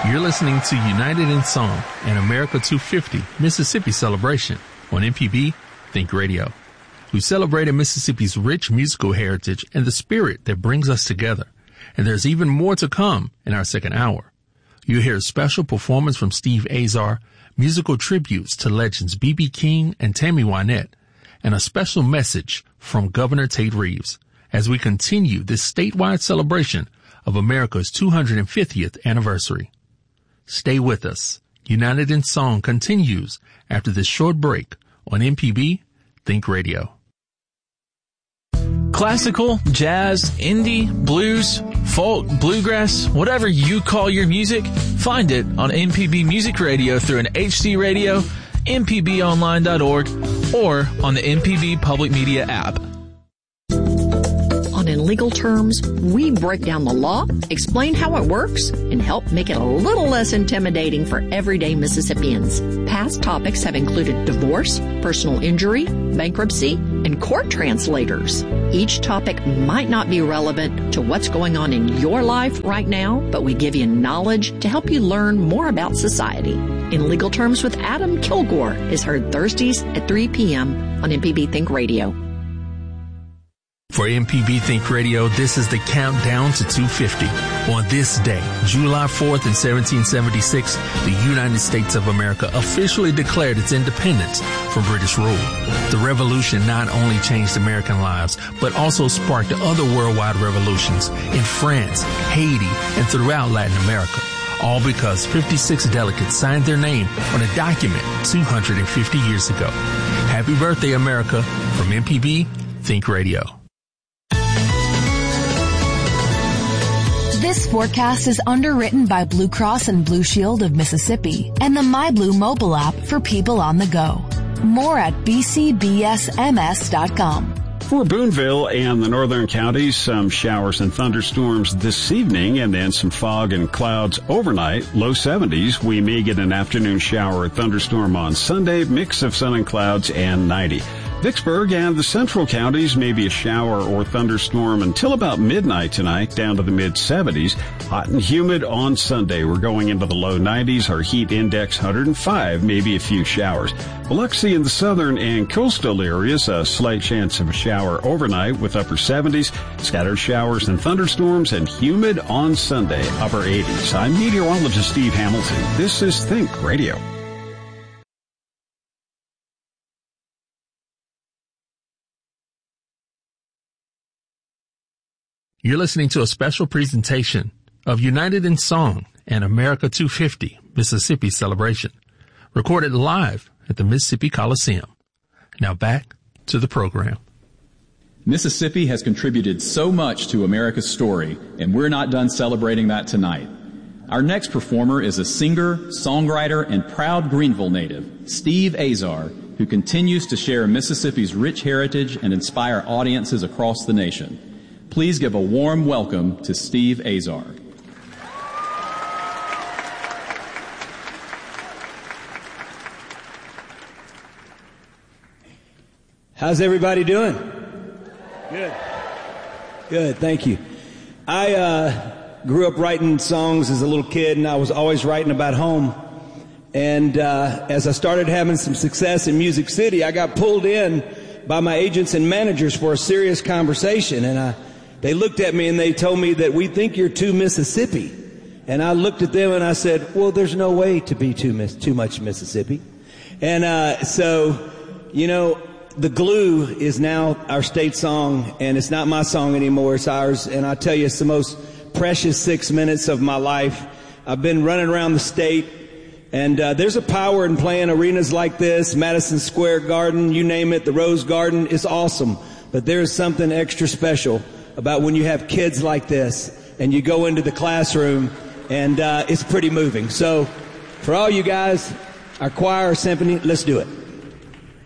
You're listening to United in Song and America 250 Mississippi Celebration on MPB Think Radio. We've celebrated Mississippi's rich musical heritage and the spirit that brings us together. And there's even more to come in our second hour. You'll hear a special performance from Steve Azar, musical tributes to legends B.B. King and Tammy Wynette, and a special message from Governor Tate Reeves as we continue this statewide celebration of America's 250th anniversary. Stay with us. United in Song continues after this short break on MPB Think Radio. Classical, jazz, indie, blues, folk, bluegrass, whatever you call your music, find it on MPB Music Radio through an HD radio, mpbonline.org, or on the MPB Public Media app. In legal terms, we break down the law, explain how it works, and help make it a little less intimidating for everyday Mississippians. Past topics have included divorce, personal injury, bankruptcy, and court translators. Each topic might not be relevant to what's going on in your life right now, but we give you knowledge to help you learn more about society. In Legal Terms with Adam Kilgore is heard Thursdays at 3 p.m. on MPB Think Radio. For MPB Think Radio, this is the countdown to 250. On this day, July 4th in 1776, the United States of America officially declared its independence from British rule. The revolution not only changed American lives, but also sparked other worldwide revolutions in France, Haiti, and throughout Latin America. All because 56 delegates signed their name on a document 250 years ago. Happy birthday, America, from MPB Think Radio. This forecast is underwritten by Blue Cross and Blue Shield of Mississippi and the MyBlue mobile app for people on the go. More at bcbsms.com. For Boonville and the northern counties, some showers and thunderstorms this evening and then some fog and clouds overnight, low 70s. We may get an afternoon shower or thunderstorm on Sunday, mix of sun and clouds, and 90. Vicksburg and the central counties may be a shower or thunderstorm until about midnight tonight, down to the mid-70s. Hot and humid on Sunday. We're going into the low 90s. Our heat index 105, maybe a few showers. Biloxi in the southern and coastal areas, a slight chance of a shower overnight with upper 70s. Scattered showers and thunderstorms and humid on Sunday, upper 80s. I'm meteorologist Steve Hamilton. This is Think Radio. You're listening to a special presentation of United in Song and America 250 Mississippi Celebration, recorded live at the Mississippi Coliseum. Now back to the program. Mississippi has contributed so much to America's story, and we're not done celebrating that tonight. Our next performer is a singer, songwriter, and proud Greenville native, Steve Azar, who continues to share Mississippi's rich heritage and inspire audiences across the nation. Please give a warm welcome to Steve Azar. How's everybody doing? Good. Good, thank you. I grew up writing songs as a little kid, and I was always writing about home. And as I started having some success in Music City, I got pulled in by my agents and managers for a serious conversation, and they looked at me and they told me that we think you're too Mississippi. And I looked at them and I said, well, there's no way to be too much Mississippi. And so, you know, The Glue is now our state song, and it's not my song anymore, it's ours. And I tell you, it's the most precious 6 minutes of my life. I've been running around the state, and there's a power in playing arenas like this, Madison Square Garden, you name it, the Rose Garden. It's awesome. But there's something extra special about when you have kids like this and you go into the classroom, and it's pretty moving. So for all you guys, our choir, our symphony, let's do it.